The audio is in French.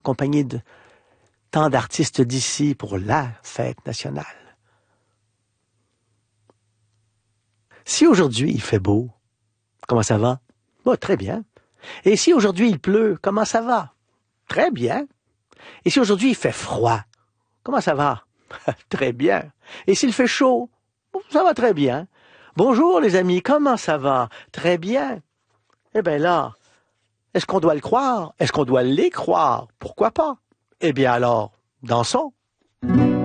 accompagné de tant d'artistes d'ici pour la fête nationale. Si aujourd'hui il fait beau, comment ça va? Bah, très bien. Et si aujourd'hui il pleut, comment ça va? Très bien. Et si aujourd'hui il fait froid, comment ça va? Très bien. Et s'il fait chaud, ça va très bien. Bonjour les amis, comment ça va? Très bien. Eh bien là, est-ce qu'on doit le croire? Est-ce qu'on doit les croire? Pourquoi pas? Eh bien alors, dansons.